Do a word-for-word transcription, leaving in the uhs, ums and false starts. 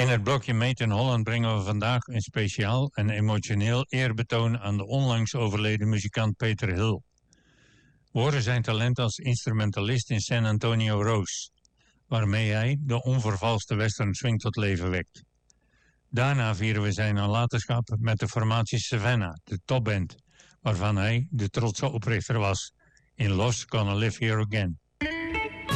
In het blokje Made in Holland brengen we vandaag een speciaal en emotioneel eerbetoon aan de onlangs overleden muzikant Peter Hill. We horen zijn talent als instrumentalist in San Antonio Rose, waarmee hij de onvervalste western swing tot leven wekt. Daarna vieren we zijn nalatenschap met de formatie Savannah, de topband, waarvan hij de trotse oprichter was in Los Gonna Live Here Again.